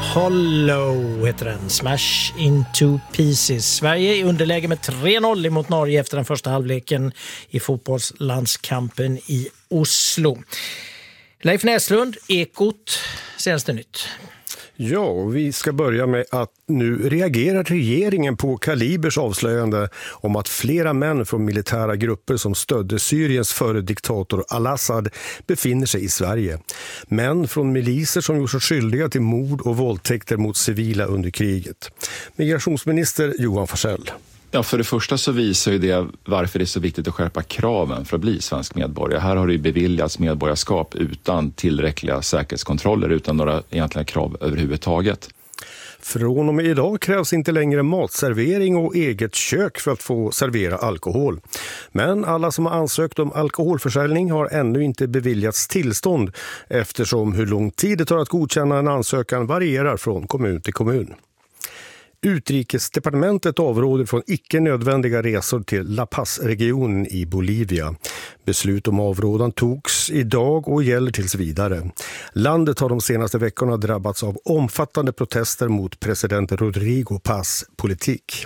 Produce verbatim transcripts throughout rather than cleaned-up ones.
Hollow heter den. Smash into pieces. Sverige är underläge med tre noll mot Norge efter den första halvleken i fotbollslandskampen i Oslo. Leif Näslund, Ekot, senaste nytt. Ja, och vi ska börja med att nu reagerar regeringen på Kalibers avslöjande om att flera män från militära grupper som stödde Syriens före diktator al-Assad befinner sig i Sverige. Män från miliser som gjort sig skyldiga till mord och våldtäkter mot civila under kriget. Migrationsminister Johan Forssell. Ja, för det första så visar ju det varför det är så viktigt att skärpa kraven för att bli svensk medborgare. Här har det ju beviljats medborgarskap utan tillräckliga säkerhetskontroller, utan några egentliga krav överhuvudtaget. Från och med idag krävs inte längre matservering och eget kök för att få servera alkohol. Men alla som har ansökt om alkoholförsäljning har ännu inte beviljats tillstånd eftersom hur lång tid det tar att godkänna en ansökan varierar från kommun till kommun. Utrikesdepartementet avråder från icke nödvändiga resor till La Paz-regionen i Bolivia. Beslut om avrådan togs idag och gäller tills vidare. Landet har de senaste veckorna drabbats av omfattande protester mot president Rodrigo Paz politik.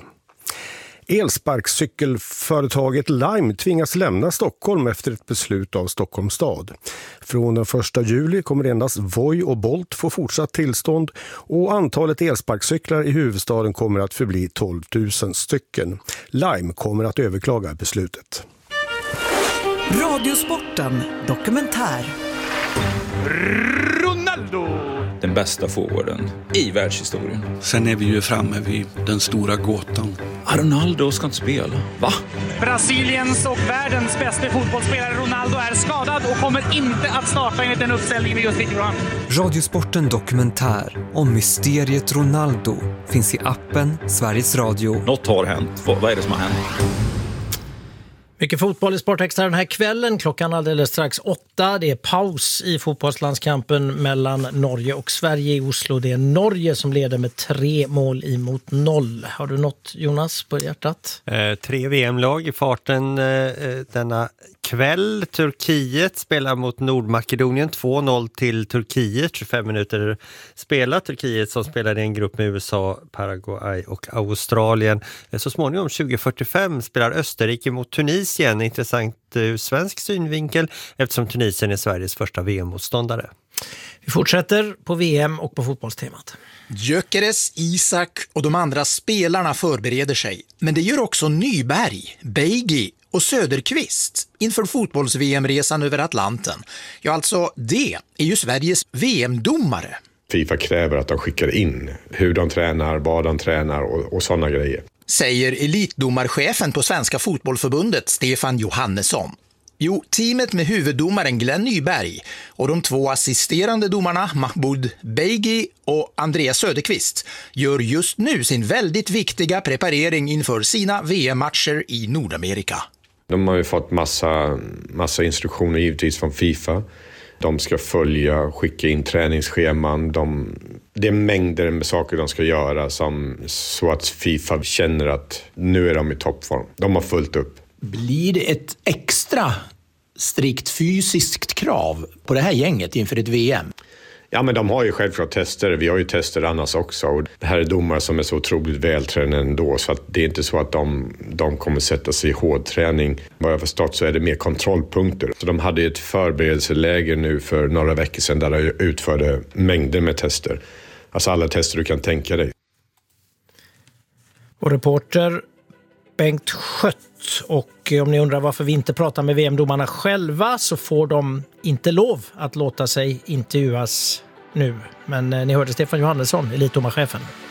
Elsparkcykelföretaget Lime tvingas lämna Stockholm efter ett beslut av Stockholms stad. Från den första juli kommer endast Voi och Bolt få fortsatt tillstånd och antalet elsparkcyklar i huvudstaden kommer att förbli tolv tusen stycken. Lime kommer att överklaga beslutet. Radiosporten dokumentär. Ronaldo! Den bästa forwarden i världshistorien. Sen är vi ju framme vid den stora gåtan. Ronaldo ska inte spela. Va? Brasiliens och världens bästa fotbollsspelare Ronaldo är skadad och kommer inte att starta enligt den uppställningen vi just fick fram. Radiosporten dokumentär om mysteriet Ronaldo finns i appen Sveriges Radio. Något har hänt. Vad är det som har hänt? Mycket fotboll i Sportextra den här kvällen. Klockan alldeles strax åtta. Det är paus i fotbollslandskampen mellan Norge och Sverige i Oslo. Det är Norge som leder med tre mål emot noll. Har du något, Jonas, på hjärtat? Eh, tre V M-lag i farten eh, denna kväll. Turkiet spelar mot Nordmakedonien. två noll till Turkiet. tjugofem minuter spelat. Turkiet som spelar i en grupp med U S A, Paraguay och Australien. Eh, så småningom tjugo fyrtiofem spelar Österrike mot Tunisien. Intressant ur svensk synvinkel eftersom Tunisien är Sveriges första V M-motståndare. Vi fortsätter på V M och på fotbollstemat. Gyökeres, Isak och de andra spelarna förbereder sig. Men det gör också Nyberg, Beigi och Söderqvist inför fotbolls-V M-resan över Atlanten. Ja, alltså det är ju Sveriges V M-domare. FIFA kräver att de skickar in hur de tränar, vad de tränar och, och sådana grejer. Säger elitdomarchefen på Svenska fotbollförbundet Stefan Johannesson. Jo, teamet med huvuddomaren Glenn Nyberg och de två assisterande domarna Mahmoud Beigi och Andreas Söderqvist gör just nu sin väldigt viktiga preparering inför sina V M-matcher i Nordamerika. De har ju fått massa, massa instruktioner givetvis från FIFA. De ska följa, skicka in träningsscheman. De, det är mängder med saker de ska göra som, så att FIFA känner att nu är de i toppform. De har fullt upp. Blir det ett extra strikt fysiskt krav på det här gänget inför ett V M? Ja, men de har ju självklart tester. Vi har ju tester annars också. Och det här är domare som är så otroligt vältränade ändå. Så att det är inte så att de, de kommer sätta sig i hårdträning. Vad jag förstått så är det mer kontrollpunkter. Så de hade ett förberedelseläger nu för några veckor sedan där de utförde mängder med tester. Alltså alla tester du kan tänka dig. Och reporter Bengt Schött. Och om ni undrar varför vi inte pratar med V M-domarna själva så får de inte lov att låta sig intervjuas nu. Men ni hörde Stefan Johannesson, elitdomarchefen.